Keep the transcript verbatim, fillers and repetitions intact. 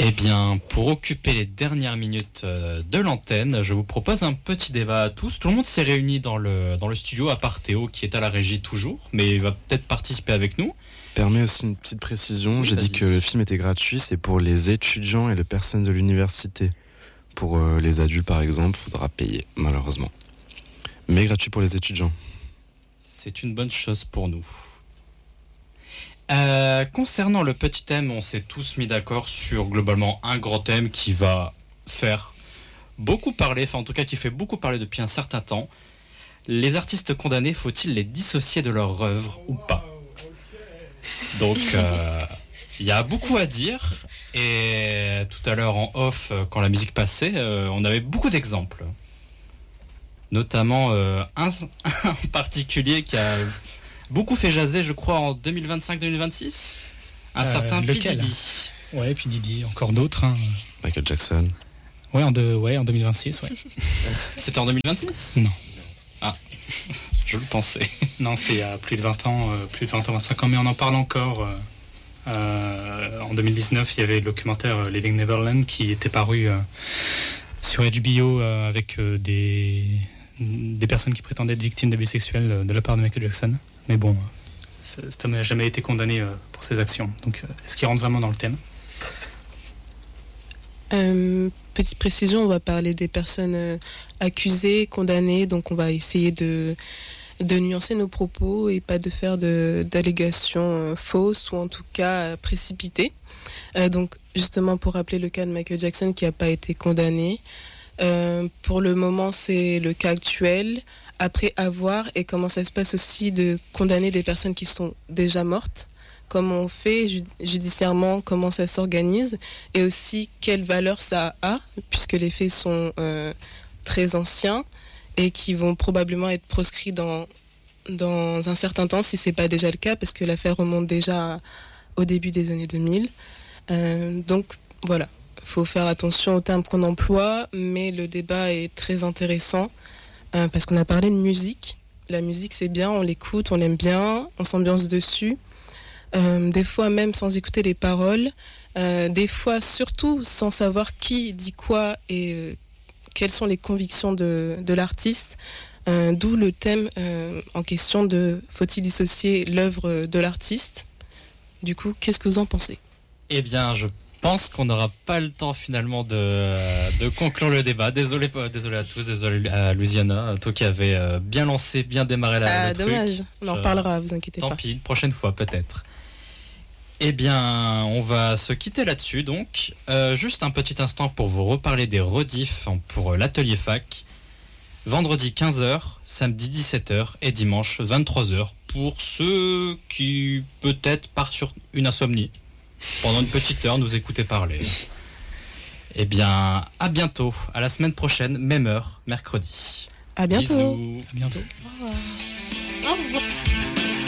Eh bien, pour occuper les dernières minutes de l'antenne, je vous propose un petit débat à tous. Tout le monde s'est réuni dans le, dans le studio, à part Théo, qui est à la régie toujours, mais il va peut-être participer avec nous. Permet aussi une petite précision, Oui, j'ai vas-y. dit que le film était gratuit, c'est pour les étudiants et les personnes de l'université. Pour euh, les adultes, par exemple, il faudra payer, malheureusement. Mais gratuit pour les étudiants. C'est une bonne chose pour nous. Euh, concernant le petit thème, on s'est tous mis d'accord sur globalement un grand thème qui va faire beaucoup parler, enfin en tout cas qui fait beaucoup parler depuis un certain temps. Les artistes condamnés, faut-il les dissocier de leur œuvre ou pas ? Donc euh, il y a beaucoup à dire et tout à l'heure en off, quand la musique passait, euh, on avait beaucoup d'exemples. Notamment euh, un en particulier qui a beaucoup fait jaser, je crois, en deux mille vingt-cinq deux mille vingt-six. Un Euh, certain P. lequel ? Diddy. Ouais, puis Didi, encore d'autres. Hein. Michael Jackson. Ouais, en, de, ouais, en deux mille vingt-six, ouais. C'était en deux mille vingt-six ? Non. Ah, je le pensais. Non, c'était il y a plus de vingt ans, euh, plus de vingt ans, vingt-cinq ans, mais on en parle encore. Euh, euh, en deux mille dix-neuf, il y avait le documentaire euh, Living Neverland qui était paru euh, sur H B O euh, avec euh, des, des personnes qui prétendaient être victimes d'abus sexuels euh, de la part de Michael Jackson. Mais bon, ça n'a jamais été condamné euh, pour ses actions. Donc, euh, est-ce qu'il rentre vraiment dans le thème ? Euh, petite précision, on va parler des personnes euh, accusées, condamnées, donc on va essayer de, de nuancer nos propos et pas de faire de, d'allégations euh, fausses ou en tout cas euh, précipitées. Euh, donc justement pour rappeler le cas de Michael Jackson qui n'a pas été condamné, euh, pour le moment c'est le cas actuel. Après avoir et comment ça se passe aussi de condamner des personnes qui sont déjà mortes, comment on fait ju- judiciairement, comment ça s'organise et aussi quelle valeur ça a puisque les faits sont euh, très anciens et qui vont probablement être proscrits dans, dans un certain temps si ce n'est pas déjà le cas parce que l'affaire remonte déjà au début des années deux mille. Euh, donc voilà, il faut faire attention aux termes qu'on emploie mais le débat est très intéressant. Euh, parce qu'on a parlé de musique. La musique, c'est bien, on l'écoute, on l'aime bien, on s'ambiance dessus. Euh, des fois, même sans écouter les paroles. Euh, des fois, surtout, sans savoir qui dit quoi et euh, quelles sont les convictions de, de l'artiste. Euh, d'où le thème euh, en question de faut-il dissocier l'œuvre de l'artiste ? Du coup, qu'est-ce que vous en pensez ? Eh bien, je pense qu'on n'aura pas le temps finalement de, de conclure le débat. Désolé, désolé à tous, désolé à Louisiana, toi qui avais euh, bien lancé, bien démarré la, Ah, le truc. dommage, on en Je- reparlera, vous inquiétez Tant pas. pis, une prochaine fois peut-être. Eh bien, on va se quitter là-dessus donc. Euh, juste un petit instant pour vous reparler des rediffs pour l'atelier fac. Vendredi quinze heures, samedi dix-sept heures et dimanche vingt-trois heures pour ceux qui peut-être partent sur une insomnie. Pendant une petite heure, nous écouter parler. Eh bien, à bientôt, à la semaine prochaine, même heure, mercredi. À bientôt. Bisous. À bientôt. Au revoir.